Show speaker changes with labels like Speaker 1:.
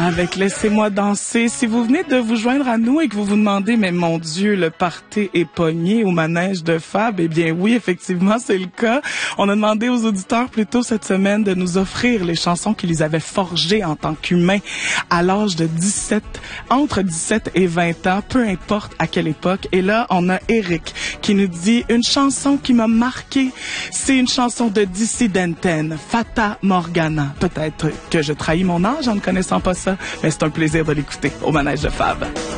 Speaker 1: avec Laissez-moi danser. Si vous venez de vous joindre à nous et que vous vous demandez, mais mon Dieu, le party est pogné au manège de Fab, eh bien oui, effectivement, c'est le cas. On a demandé aux auditeurs plus tôt cette semaine de nous offrir les chansons qui les avaient forgés en tant qu'humains à l'âge de entre 17 et 20 ans, peu importe à quelle époque. Et là, on a Eric qui nous dit une chanson qui m'a marqué, c'est une chanson de Dissidenten, Fata Morgana. Peut-être que je trahis mon âge en ne connaissant pas ça, mais c'est un plaisir de l'écouter au manège de Fab.